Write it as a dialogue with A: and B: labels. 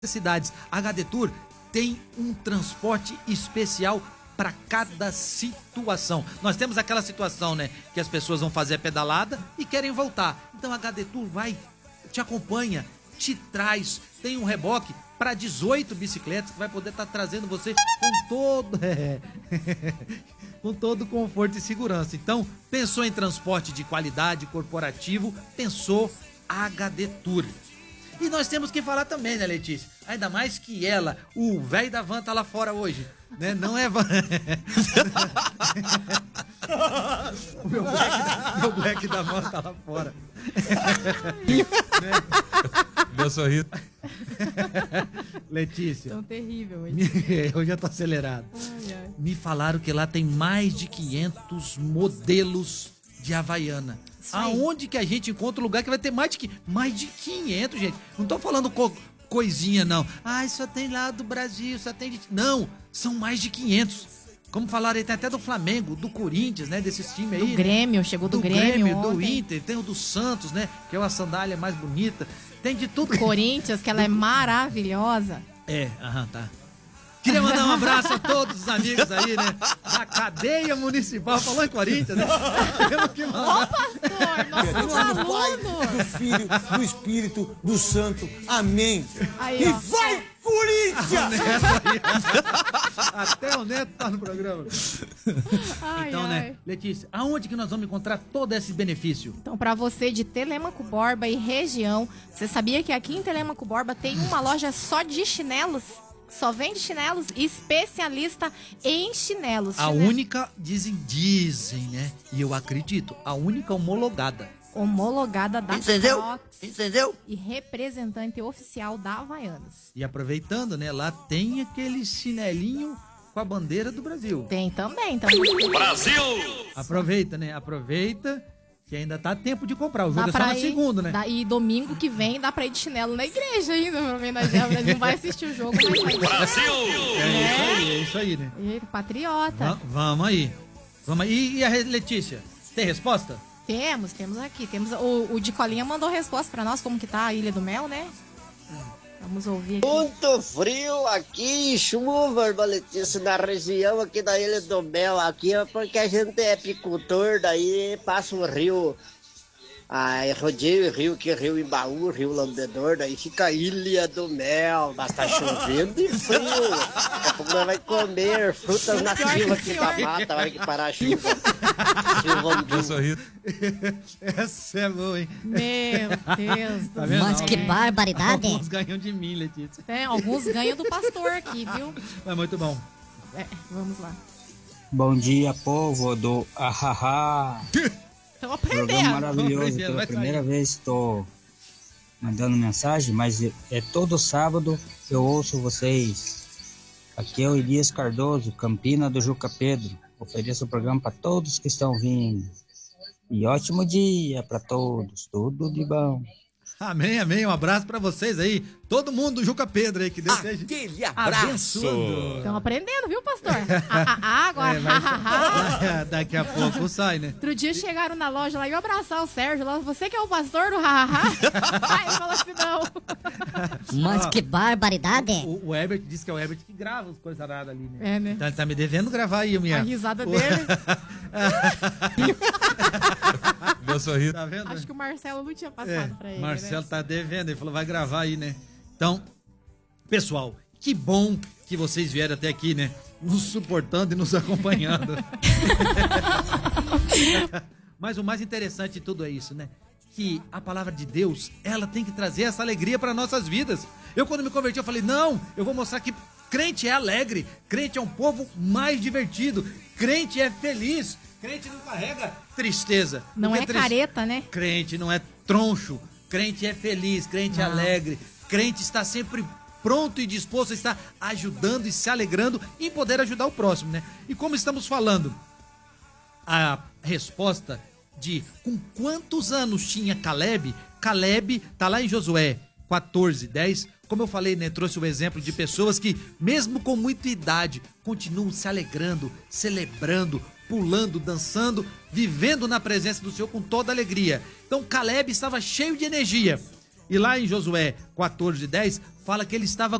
A: cidades. A HD Tour tem um transporte especial para cada situação. Nós temos aquela situação, né, que as pessoas vão fazer a pedalada e querem voltar. Então a HD Tour vai, te acompanha, te traz, tem um reboque para 18 bicicletas que vai poder estar trazendo você com todo conforto e segurança. Então, pensou em transporte de qualidade corporativo, pensou HD Tour. E nós temos que falar também, né, Letícia? Ainda mais que ela, o velho da van tá lá fora hoje, né? Não é van... o meu black da van tá lá fora.
B: Meu sorriso.
A: Letícia.
C: Tão terrível hoje.
A: Eu já tô acelerado.
C: Ai, ai.
A: Me falaram que lá tem mais de 500 modelos de Havaiana. Aonde que a gente encontra um lugar que vai ter mais de 500, gente? Não tô falando coisinha, não. Ah, só tem lá do Brasil, só tem... Não, são mais de 500. Como falaram aí, tem até do Flamengo, do Corinthians, né? Desses times aí.
C: Do Grêmio, chegou do Grêmio
A: do
C: ontem.
A: Inter, tem o do Santos, né? Que é uma sandália mais bonita. Tem de tudo.
C: Corinthians, que ela é maravilhosa.
A: Tá. Queria mandar um abraço a todos os amigos aí, né? Da cadeia municipal. Falou em Corinthians, né? Temos que mandar.
C: Ô, pastor, nossos
D: Em nome do Pai,
C: alunos.
D: do Filho, do Espírito, do Santo. Amém.
C: Aí,
D: E
C: ó.
D: vai, Corinthians!
A: Até o Neto tá no programa.
C: Ai,
A: Então,
C: ai.
A: né, Letícia, aonde que nós vamos encontrar todo esse benefício?
C: Então, para você de Telêmaco Borba e região, você sabia que aqui em Telêmaco Borba tem uma loja só de chinelos? Só vende chinelos, especialista em chinelos.
A: A única, dizem, né? E eu acredito, a única homologada.
C: Homologada da
D: Entendeu?
C: Crocs
D: Entendeu?
C: e representante oficial da Havaianas.
A: E aproveitando, né, lá tem aquele chinelinho com a bandeira do Brasil.
C: Tem também, então.
A: Aproveita, né? Aproveita que ainda tá tempo de comprar. O
C: Dá
A: jogo é só
C: pra
A: na
C: ir,
A: segunda, né?
C: E domingo que vem dá pra ir de chinelo na igreja ainda, pra homenagear. O Brasil não vai assistir o jogo, mas vai.
A: É isso aí, né?
C: Ele, patriota.
A: Vamos aí. Vamos aí. E a Letícia, tem resposta?
C: Temos aqui. O de Colinha mandou resposta pra nós, como que tá a Ilha do Mel, né? Vamos ouvir aqui.
E: Muito frio aqui, chuva, irmã Letícia, na região aqui da Ilha do Mel, aqui é porque a gente é apicultor, daí passa um rio, rodeio rio, que é Rio Imbaú, Rio Lambedor, daí fica a Ilha do Mel, mas tá chovendo e frio, daqui a pouco nós vai comer frutas nativas aqui da mata, vai que parar a chuva.
B: Meu sorriso.
A: Essa é boa, hein?
C: Meu Deus do
A: Tá vendo?
F: Mas que barbaridade!
A: Alguns ganham de mim, Letícia.
C: Alguns ganham do pastor aqui, viu?
A: Mas muito bom.
C: Vamos lá.
G: Bom dia, povo do Ahaha.
C: Estão
G: Programa
C: aprendendo.
G: maravilhoso.
A: aprendendo,
G: Pela
A: vai
G: primeira vez estou mandando mensagem, mas é todo sábado eu ouço vocês. Aqui é o Elias Cardoso, Campina do Juca Pedro. Ofereço o programa para todos que estão vindo. E ótimo dia para todos. Tudo de bom.
A: Amém, amém. Um abraço pra vocês aí. Todo mundo do Juca Pedro aí, que Deus seja
D: Aquele abraço!
A: abençoando.
C: Estão aprendendo, viu, pastor? Agora,
A: Daqui a pouco sai, né?
C: Outro dia chegaram na loja lá e eu abraçar o Sérgio lá. Você que é o pastor do hahaha? Aí ele falou assim, não.
F: Mas que barbaridade!
A: O Herbert disse que é o Herbert que grava as coisas aradas ali, né?
C: É, né?
A: Então ele tá me devendo gravar aí, minha.
C: A risada dele.
B: Meu sorriso.
A: Tá vendo?
C: Acho que o Marcelo não tinha passado pra ele,
A: Marcelo
C: né?
A: tá devendo, ele falou, vai gravar aí, né? Então, pessoal, que bom que vocês vieram até aqui, né? Nos suportando e nos acompanhando. Mas o mais interessante de tudo é isso, né? Que a palavra de Deus, ela tem que trazer essa alegria para nossas vidas. Eu, quando me converti, eu falei, não, eu vou mostrar que crente é alegre, crente é um povo mais divertido, crente é feliz, crente não carrega tristeza.
C: Não
A: Porque
C: é careta, né?
A: Crente não é troncho, crente é feliz, crente é alegre, crente está sempre pronto e disposto a estar ajudando e se alegrando em poder ajudar o próximo, né? E como estamos falando, a resposta de com quantos anos tinha Caleb? Caleb tá lá em Josué 14:10. Como eu falei, né, trouxe o exemplo de pessoas que, mesmo com muita idade, continuam se alegrando, celebrando, pulando, dançando, vivendo na presença do Senhor com toda alegria. Então Caleb estava cheio de energia. E lá em Josué 14:10, fala que ele estava